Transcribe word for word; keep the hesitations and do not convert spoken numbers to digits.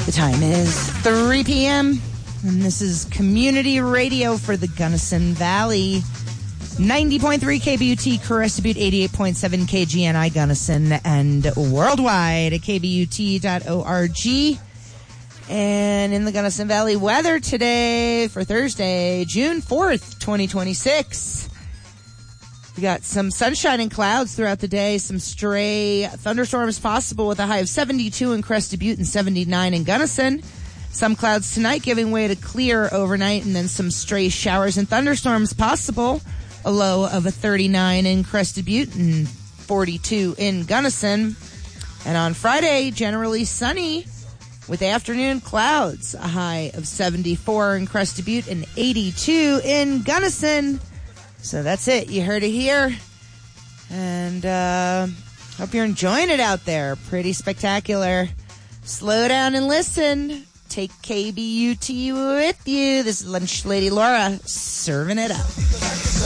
The time is three p.m. and this is Community Radio for the Gunnison Valley. ninety point three K B U T, Crested Butte, eighty-eight point seven K G N I Gunnison, and worldwide at K B U T dot org. And in the Gunnison Valley, weather today for Thursday, June fourth, twenty twenty-six. We got some sunshine and clouds throughout the day, some stray thunderstorms possible with a high of seventy-two in Crested Butte and seventy-nine in Gunnison. Some clouds tonight giving way to clear overnight, and then some stray showers and thunderstorms possible. A low of a thirty-nine in Crested Butte and forty-two in Gunnison. And on Friday, generally sunny with afternoon clouds. A high of seventy-four in Crested Butte and eighty-two in Gunnison. So that's it. You heard it here. And uh, hope you're enjoying it out there. Pretty spectacular. Slow down and listen. Take K B U T with you. This is Lunch Lady Laura serving it up.